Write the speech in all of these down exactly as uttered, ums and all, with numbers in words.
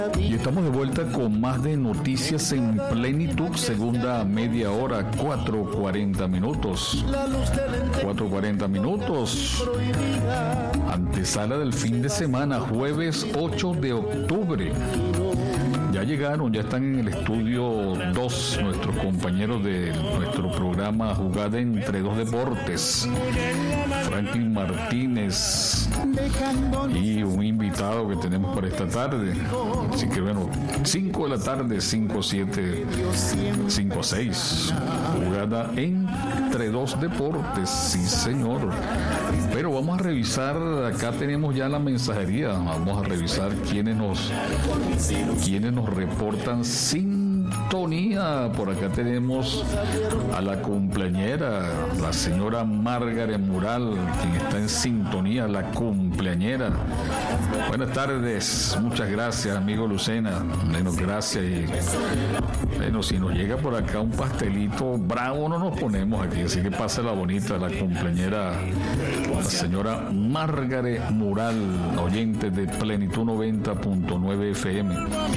Y estamos de vuelta con más de Noticias en Plenitud, segunda media hora, cuatro cuarenta minutos. cuatro cuarenta minutos. Antesala del fin de semana, jueves ocho de octubre. Ya llegaron, ya están en el estudio dos nuestros compañeros de nuestro programa Jugada entre dos deportes, Franklin Martínez y un invitado que tenemos para esta tarde. Así que bueno, cinco de la tarde, cinco siete, cinco seis, Jugada entre dos deportes, sí señor. Pero vamos a revisar, acá tenemos ya la mensajería, vamos a revisar quiénes nos, quiénes nos reportan sintonía. Por acá tenemos a la cumpleañera, la señora Margaret Mural, quien está en sintonía, la cumpleañera. Buenas tardes, muchas gracias, amigo Lucena. Bueno, gracias. Y bueno, si nos llega por acá un pastelito bravo, no nos ponemos aquí, así que pase la bonita, la cumpleañera, la señora Margaret Mural, oyente de Plenitud noventa punto nueve F M.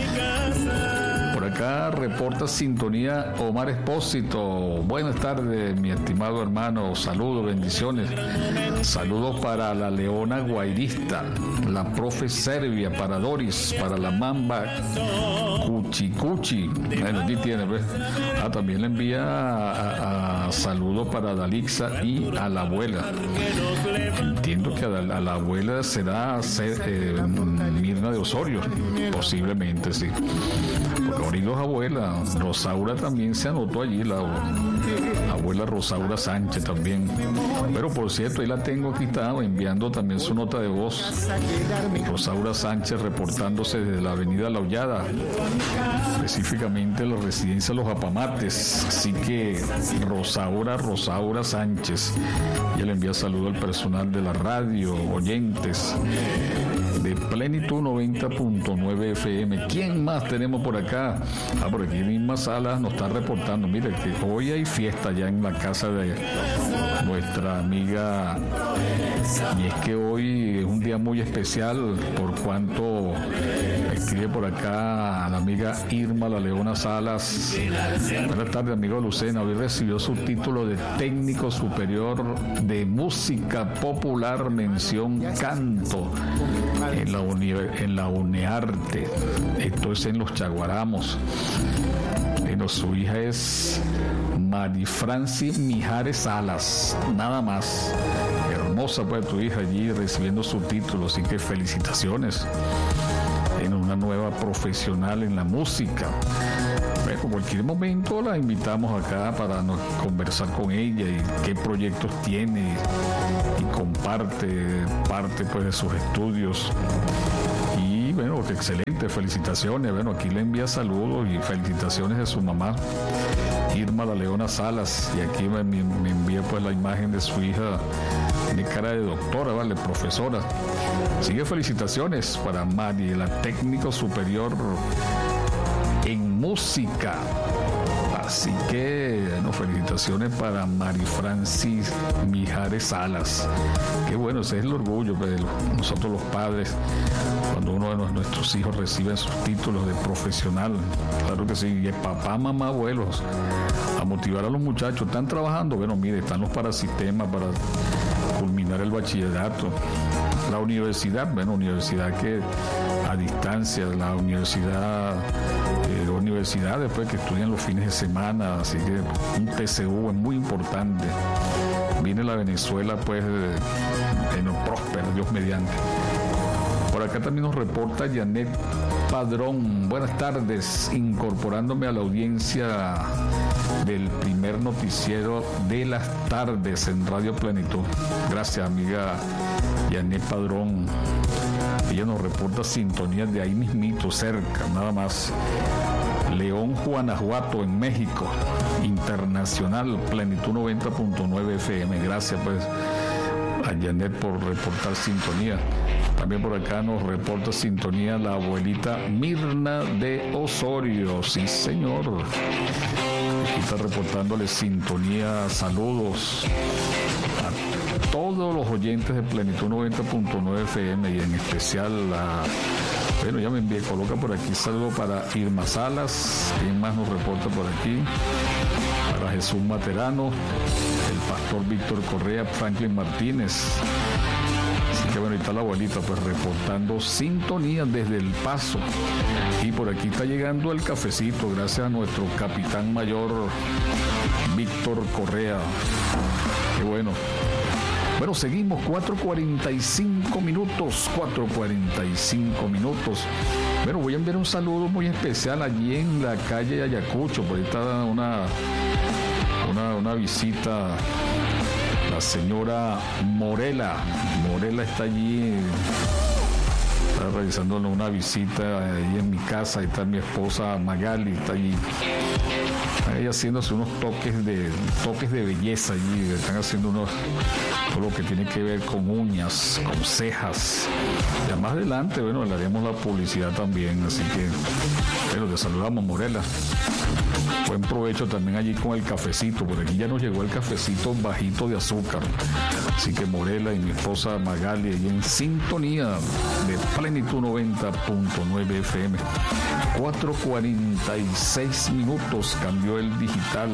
Por acá reporta sintonía Omar Espósito. Buenas tardes, mi estimado hermano. Saludos, bendiciones. Saludos para la Leona Guairista, la profe Servia, para Doris, para la Mamba Cuchi Cuchi. Bueno, aquí tiene, ¿ves? Ah, también le envía a, a, a saludos para Dalixa y a la abuela. Entiendo que a la, a la abuela será ser, eh, Mirna de Osorio, posiblemente, sí. Porque dos abuelas, Rosaura también se anotó allí, la abuela Rosaura Sánchez también. Pero por cierto, ahí la tengo, aquí está enviando también su nota de voz. Rosaura Sánchez reportándose desde la avenida La Hollada, específicamente la residencia Los Apamates. Así que Rosaura, Rosaura Sánchez, ya le envía saludo al personal de la radio, oyentes de Plenitud noventa punto nueve F M. ¿Quién más tenemos por acá? Ah, por aquí misma Salas nos está reportando, mire, que hoy hay fiesta ya en la casa de nuestra amiga, y es que hoy es un día muy especial por cuanto escribe por acá la amiga Irma La Leona Salas. Buenas tardes, amigo Lucena. Hoy recibió su título de técnico superior de música popular, mención canto, en la, uni- en la UNEARTE. Esto es en Los Chaguaramos. Bueno, su hija es Marifranci Mijares Salas, nada más. Hermosa pues tu hija allí recibiendo su título, así que felicitaciones en una nueva profesional en la música. Bueno, en cualquier momento la invitamos acá para nos, conversar con ella y qué proyectos tiene y, y comparte parte pues de sus estudios. Y bueno, qué excelente, felicitaciones. Bueno, aquí le envía saludos y felicitaciones de su mamá, Irma La Leona Salas, y aquí me, me envía pues la imagen de su hija, tiene cara de doctora, vale, profesora. Sigue felicitaciones para Mari, la técnico superior en música. Así que, bueno, felicitaciones para Marifrancis Mijares Salas. Qué bueno, ese es el orgullo de nosotros los padres, cuando uno de nuestros hijos recibe sus títulos de profesional. Claro que sí, y es papá, mamá, abuelos, a motivar a los muchachos. ¿Están trabajando? Bueno, mire, están los parasistemas para culminar el bachillerato. La universidad, bueno, universidad que a distancia, la universidad, eh, universidades pues, que estudian los fines de semana, así que un T C U es muy importante. Viene la Venezuela pues en el próspero, Dios mediante. Por acá también nos reporta Janet Padrón. Buenas tardes, incorporándome a la audiencia del primer noticiero de las tardes en Radio Plenitud. Gracias, amiga Janet Padrón. Ella nos reporta sintonías de ahí mismito, cerca, nada más. León, Guanajuato, en México. Internacional, Plenitud noventa punto nueve F M. Gracias, pues, a Janet por reportar sintonía. También por acá nos reporta sintonía la abuelita Mirna de Osorio. Sí, señor. Aquí está reportándole sintonía, saludos a todos los oyentes de Plenitud noventa punto nueve F M y en especial a Bueno, ya me envié, coloca por aquí saludo para Irma Salas, ¿quién más nos reporta por aquí? Para Jesús Materano, el pastor Víctor Correa, Franklin Martínez. Así que bueno, ahí está la abuelita pues reportando sintonía desde El Paso. Y por aquí está llegando el cafecito, gracias a nuestro capitán mayor Víctor Correa. Qué bueno. Bueno, seguimos, cuatro cuarenta y cinco minutos, cuatro cuarenta y cinco minutos. Bueno, voy a enviar un saludo muy especial allí en la calle Ayacucho, por ahí está una, una, una visita, la señora Morela. Morela está allí, está realizando una visita ahí en mi casa, ahí está mi esposa Magali, está allí. Ella haciéndose unos toques de toques de belleza allí, están haciendo unos todo lo que tiene que ver con uñas, con cejas. Ya más adelante, bueno, le haremos la publicidad también, así que bueno, te saludamos, Morela. Buen provecho también allí con el cafecito, por aquí ya nos llegó el cafecito bajito de azúcar. Así que Morela y mi esposa Magali allí en sintonía de Plenitud noventa punto nueve F M. cuatro cuarenta y seis minutos, cambió el digital.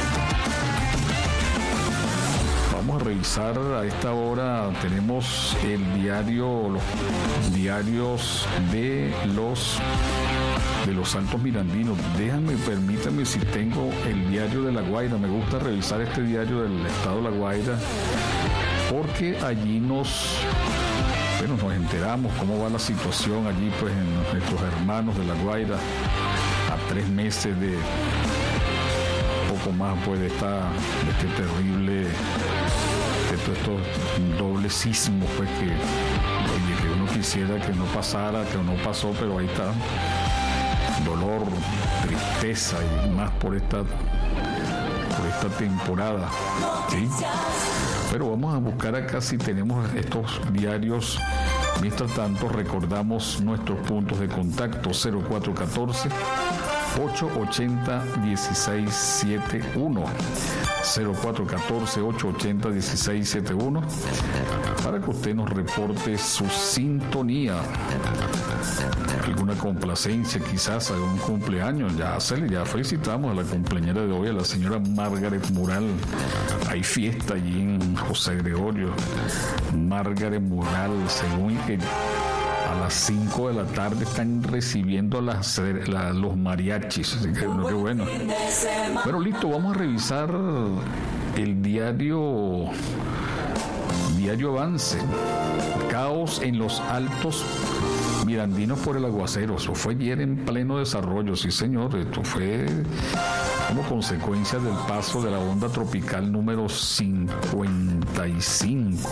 Vamos a revisar a esta hora, tenemos el diario, los diarios de los de los Altos Mirandinos. Déjame, permítame si tengo el diario de La Guaira. Me gusta revisar este diario del estado de La Guaira porque allí nos bueno, nos enteramos cómo va la situación allí pues en nuestros hermanos de La Guaira a tres meses de poco más pues de esta de este terrible de todos estos dobles sismos pues que, oye, que uno quisiera que no pasara, que no pasó, pero ahí está. Dolor, tristeza y más por esta por esta temporada, ¿sí? Pero vamos a buscar acá si tenemos estos diarios. Mientras tanto, recordamos nuestros puntos de contacto: cero cuatro uno cuatro, ocho ocho cero, uno seis siete uno, cero cuatro uno cuatro, ocho ocho cero, uno seis siete uno, para que usted nos reporte su sintonía. Alguna complacencia, quizás algún cumpleaños, ya se ya felicitamos a la cumpleañera de hoy, a la señora Margaret Mural. Hay fiesta allí en José Gregorio. Margaret Mural, según que a las cinco de la tarde están recibiendo las, la, los mariachis, así que bueno, qué bueno. Bueno, listo, vamos a revisar el diario Diario Avance. Caos en los Altos Mirandinos por el aguacero. Eso fue ayer en pleno desarrollo, sí señor. Esto fue como consecuencia del paso de la onda tropical número cincuenta y cinco.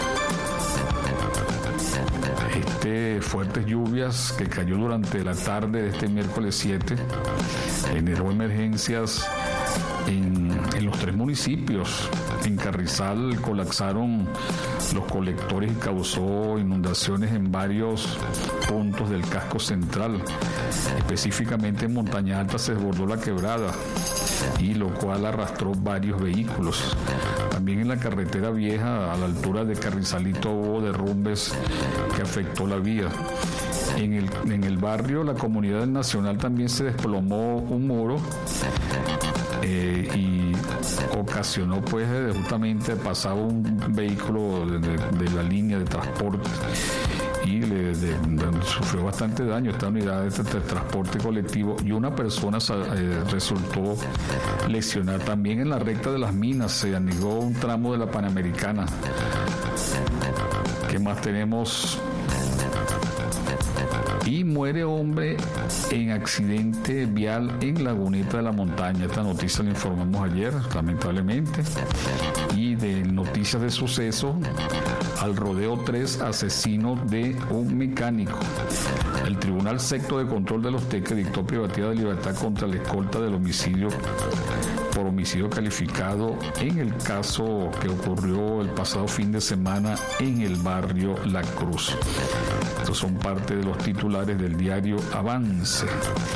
Este fuertes lluvias que cayó durante la tarde de este miércoles siete generó emergencias en, en los tres municipios. En Carrizal colapsaron los colectores y causó inundaciones en varios puntos del casco central. Específicamente en Montaña Alta se desbordó la quebrada, y lo cual arrastró varios vehículos. También en la carretera vieja, a la altura de Carrizalito, hubo derrumbes que afectó la vía. En el, en el barrio La Comunidad del Nacional también se desplomó un muro eh, y ocasionó pues justamente pasaba un vehículo de, de, de la línea de transporte y le de, de, sufrió bastante daño esta unidad de, de transporte colectivo, y una persona eh, resultó lesionada. También en la recta de las minas se anegó un tramo de la Panamericana. ¿Qué más tenemos? Y muere hombre en accidente vial en Laguneta de la Montaña. Esta noticia la informamos ayer, lamentablemente. Y de noticias de suceso, al rodeo tres, asesino de un mecánico. El Tribunal Sexto de Control de los Teques dictó privativa de libertad contra la escolta del homicidio por homicidio calificado en el caso que ocurrió el pasado fin de semana en el barrio La Cruz. Estos son parte de los titulares del diario Avance.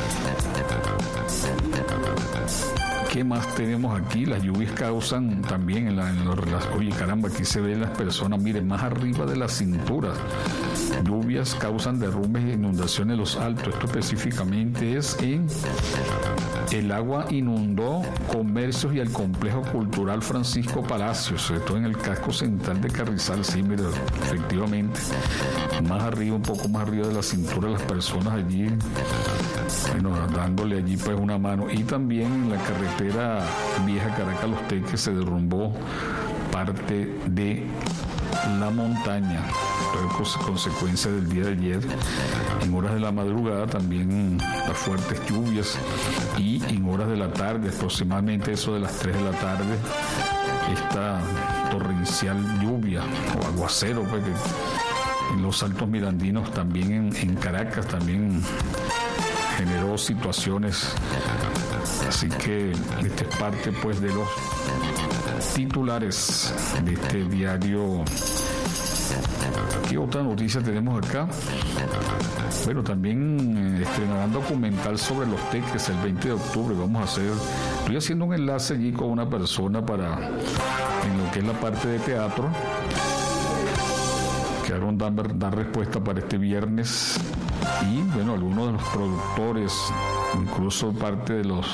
¿Qué más tenemos aquí? Las lluvias causan también en, la, en los... Oye, caramba, aquí se ven las personas, miren, más arriba de la cintura. lluvias causan derrumbes e inundaciones en los altos. Esto específicamente es en el agua inundó comercios y el complejo cultural Francisco Palacios, esto en el casco central de Carrizal. Sí, mira, efectivamente, más arriba, un poco más arriba de la cintura de las personas allí, bueno, dándole allí pues una mano. Y también en la carretera vieja Caracas-Los Teques se derrumbó parte de la montaña. Esto es consecuencia del día de ayer. En horas de la madrugada también las fuertes lluvias, y en horas de la tarde, aproximadamente eso de las tres de la tarde, esta torrencial lluvia o aguacero pues, que en los Altos Mirandinos, también en, en Caracas, también generó situaciones. Así que esta es parte pues de los titulares de este diario. ¿Qué otra noticia tenemos acá? Bueno, también eh, estrenarán documental sobre los Teques el veinte de octubre. Vamos a hacer, estoy haciendo un enlace allí con una persona para, en lo que es la parte de teatro. Quedaron dar, dar respuesta para este viernes. Y bueno, algunos de los productores, incluso parte de los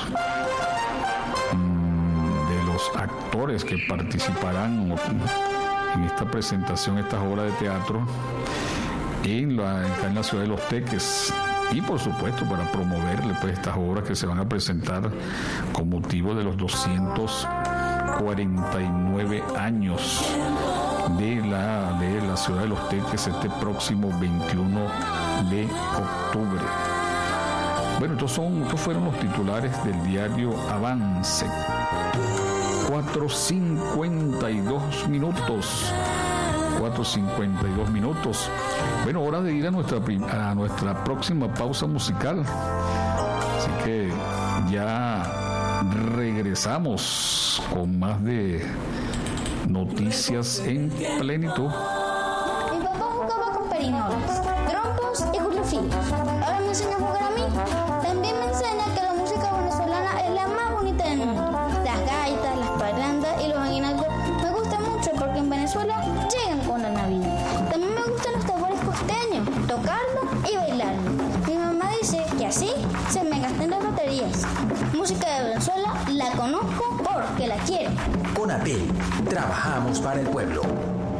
mmm, de los actores que participarán en esta presentación, estas obras de teatro en la, en la ciudad de Los Teques, y por supuesto para promoverle pues estas obras que se van a presentar con motivo de los doscientos cuarenta y nueve años de la, de la ciudad de Los Teques este próximo veintiuno de octubre. Bueno, estos, son, estos fueron los titulares del diario Avance. cuatro cincuenta y dos minutos. cuatro cincuenta y dos minutos. Bueno, hora de ir a nuestra, a nuestra próxima pausa musical. Así que ya regresamos con más de noticias en plenitud. Mi papá jugaba con perinolas, trompos y crucifijos. Ahora me enseña a jugar a mí. También me enseña que la música venezolana es la más bonita del mundo. Las gaitas, las parrandas y los aguinaldos me gustan mucho porque en Venezuela llegan con la Navidad. También me gustan los tambores costeños, tocarlos y bailarlos. Mi mamá dice que así se me gastan las baterías. Música de Venezuela la conozco porque la quiero. CONAPEL, trabajamos para el pueblo.